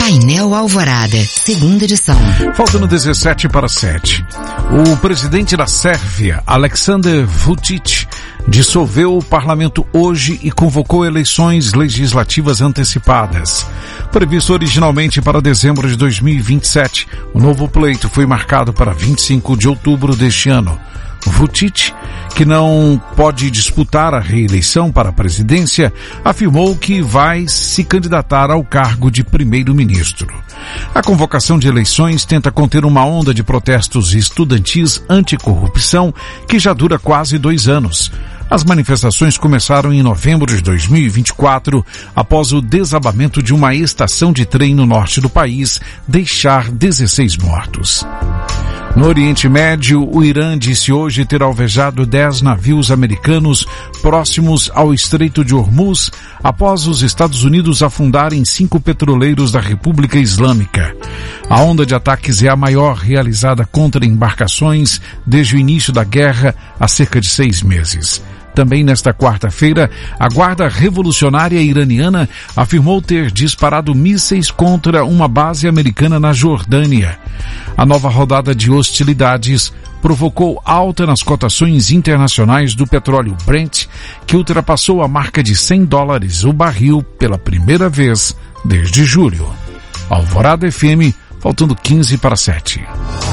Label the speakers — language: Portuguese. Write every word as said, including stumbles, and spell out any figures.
Speaker 1: Painel Alvorada, segunda edição.
Speaker 2: Faltando dezessete para sete. O presidente da Sérvia, Aleksandar Vučić, dissolveu o parlamento hoje e convocou eleições legislativas antecipadas. Previsto originalmente para dezembro de dois mil e vinte e sete, o novo pleito foi marcado para vinte e cinco de outubro deste ano. Vučić, que não pode disputar a reeleição para a presidência, afirmou que vai se candidatar ao cargo de primeiro-ministro. A convocação de eleições tenta conter uma onda de protestos estudantis anticorrupção que já dura quase dois anos. As manifestações começaram em novembro de dois mil e vinte e quatro, após o desabamento de uma estação de trem no norte do país deixar dezesseis mortos. No Oriente Médio, o Irã disse hoje ter alvejado dez navios americanos próximos ao Estreito de Hormuz, após os Estados Unidos afundarem cinco petroleiros da República Islâmica. A onda de ataques é a maior realizada contra embarcações desde o início da guerra há cerca de seis meses. Também nesta quarta-feira, a Guarda Revolucionária Iraniana afirmou ter disparado mísseis contra uma base americana na Jordânia. A nova rodada de hostilidades provocou alta nas cotações internacionais do petróleo Brent, que ultrapassou a marca de cem dólares o barril pela primeira vez desde julho. Alvorada F M, faltando quinze para sete.